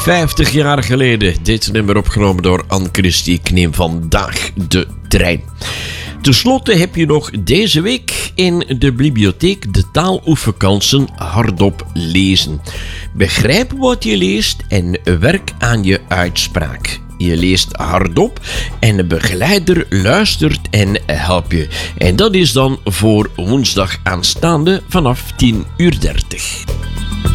50 jaar geleden, dit nummer opgenomen door Anne-Christie. Ik neem vandaag de trein. Ten slotte heb je nog deze week in de bibliotheek de taaloefenkansen hardop lezen. Begrijp wat je leest en werk aan je uitspraak. Je leest hardop en een begeleider luistert en helpt je. En dat is dan voor woensdag aanstaande vanaf 10:30.